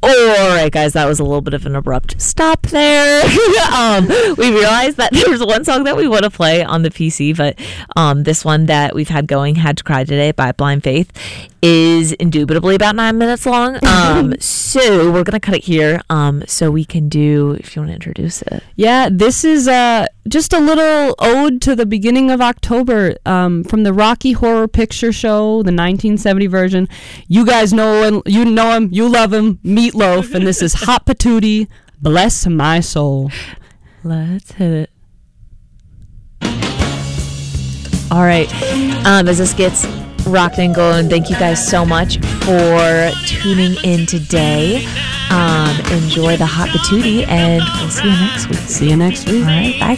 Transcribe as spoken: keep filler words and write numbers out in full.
All right, guys, that was a little bit of an abrupt stop there. um, we realized that there's one song that we want to play on the P C, but um, this one that we've had going, Had to Cry Today by Blind Faith, is indubitably about nine minutes long. Um, so we're going to cut it here um, so we can do, if you want to introduce it. Yeah, this is uh, just a little ode to the beginning of October um, from the Rocky Horror Picture Show, the nineteen seventy version. You guys know him, you know him, you love him, Meatloaf, and this is Hot Patootie, Bless My Soul. Let's hit it. All right, um, as this gets rocked and going, thank you guys so much for tuning in today. Um, enjoy the Hot Patootie, and we'll see you next week. See you next week. All right, bye.